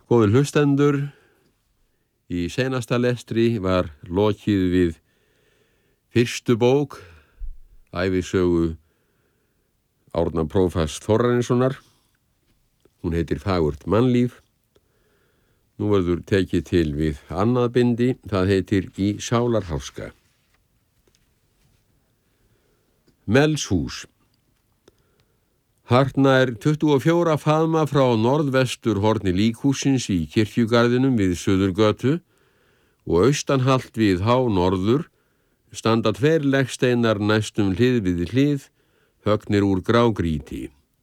Góðir hlustendur, í seinasta lestri var lokið við fyrstu bók, ævisögu Árna prófasts Þórarinssonar. Hún heitir Fagurt mannlíf. Nú verður tekið til við annað bindi, það heitir Í sálarháska. Melshús. Hartnær 24 faðma frá norðvestur horni líkhúsins í kirkjugarðinum við Suðurgötu og austanhalt við há norður standa 2 legsteinar næstum hlið við hlið, höggnir úr grágrýti.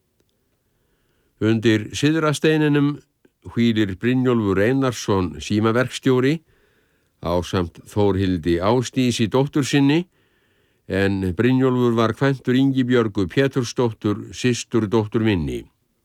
Undir syðrasteininum hvílir Brynjólfur Einarsson símaverkstjóri ásamt Þórhildi Ásdísi dóttur sinni, en Brynjólfur var kvæntur Ingibjörgu Pétursdóttur, systur dóttur minni.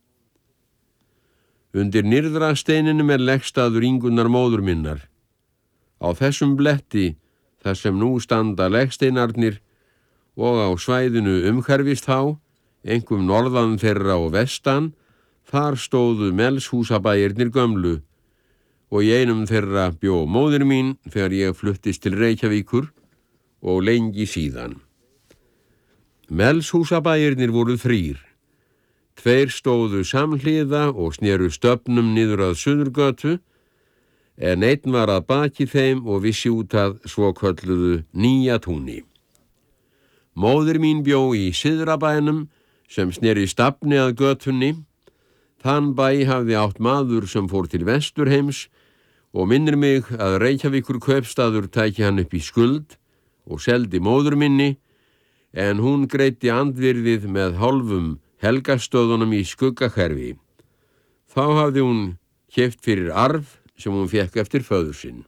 Undir nyrðrasteininum legstaður Ingunnar móður minnar. Á þessum bletti, þar sem nú standa legsteinarnir, og á svæðinu umhverfist þá, einkum norðan þeirra og vestan, þar stóðu Melshúsabæirnir gömlu, og í einum þeirra bjó móðir mín þegar ég fluttist til Reykjavíkur og lengi síðan. Melshúsabæirnir voru 3. 2 stóðu samhliða og sneru stöfnum niður að Suðurgötu, en einn var að baki þeim og vissi út að svokölluðu Nýja túni. Móðir mín bjó í Syðrabænum sem sneri stafni að götunni. Þann bæ hafði átt maður sem fór til Vesturheims og minnir mig að Reykjavíkur kaupstaður tæki hann upp í skuld og seldi móður minni, en hún greiddi andvirðið með hálfum helgastöðunum í Skuggahverfi. Þá hafði hún keypt fyrir arf sem hún fékk eftir föður sinn.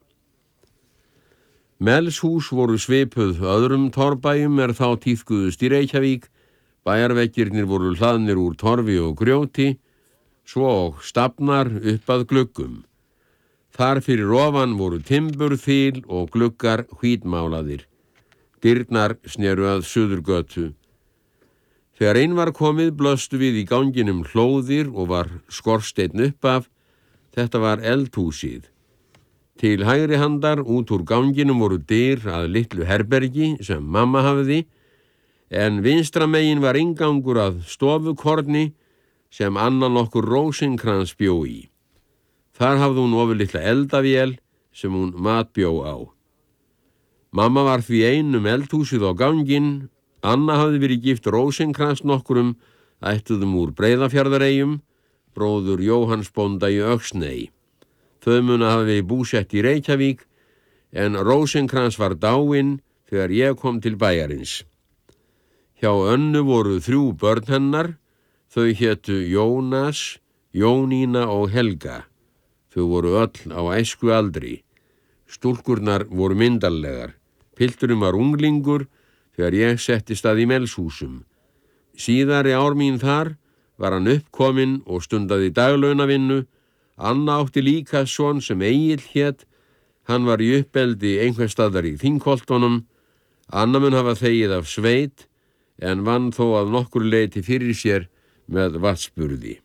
Melshús voru svipuð öðrum torfbæjum þá tíðkuðust í Reykjavík. Bæjarveggirnir voru hlaðnir úr torfi og grjóti, svo og stafnar upp að gluggum. Þar fyrir ofan voru timburþil og gluggar hvítmálaðir. Dyrnar sneru að Suðurgötu. Þegar inn var komið blöstu við í ganginum hlóðir og var skorsteinn upp af. Þetta var eldhúsið. Til hægri handar út úr ganginum voru dyr að litlu herbergi sem mamma hafði, en vinstra megin var inngangur að stofukorni sem annan okkur Rósinkrans bjó í. Þar hafði hún ofurlitla eldavél sem hún matbjó á. Mamma var því einum eldhúsið á ganginn. Anna hafði verið gift Rósinkrans nokkurum, ættuðum úr Breiðafjarðareyjum, bróður Jóhanns bónda í Öxney. Þau muna hafa verið búsett í Reykjavík, en Rósinkrans var dáinn þegar ég kom til bæjarins. Hjá Önnu voru 3 börn hennar. Þau hétu Jónas, Jónína og Helga. Þau voru öll á æskualdri. Stúlkurnar voru myndarlegar. Pilturinn var unglingur þegar ég settist að í Melshúsum. Síðari ár mín þar var hann uppkominn og stundaði daglaunavinnu. Anna átti líka son sem Egill hét. Hann var í uppeldi einhversstaðar í Þingholtunum. Anna mun hafa þegið af sveit, en vann þó að nokkur leyti fyrir sér með vatnsburði.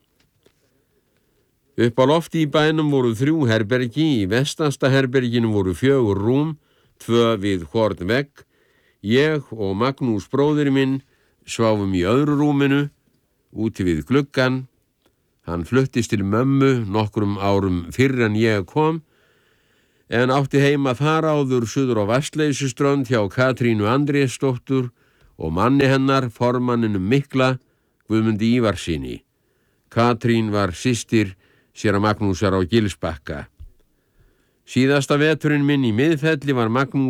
Upp á lofti í bænum voru 3 herbergi. Í vestasta herberginu voru 4 rúm, 2 við hvorn vegg. Ég og Magnús bróðir minn sváfum í öðru rúminu, úti við gluggan. Hann fluttist til mömmu nokkrum árum fyrr en ég kom, en átti heima þar áður suður á Vatnsleysuströnd hjá Katrínu Andrésdóttur og manni hennar, formanninum mikla, Guðmundi Ívarssyni. Katrín var systir séra Magnúsar á Gilsbakka. Síðasta veturinn minn í Miðfelli var Magnús